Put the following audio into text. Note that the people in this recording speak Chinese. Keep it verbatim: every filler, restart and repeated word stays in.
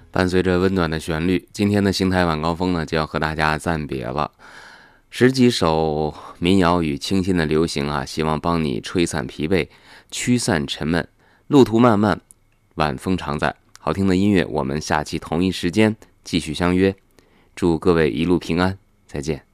伴随着温暖的旋律，今天的邢台晚高峰呢就要和大家暂别了。十几首民谣与清新的流行啊，希望帮你吹散疲惫，驱散沉闷。路途漫漫，晚风常在。好听的音乐，我们下期同一时间继续相约。祝各位一路平安，再见。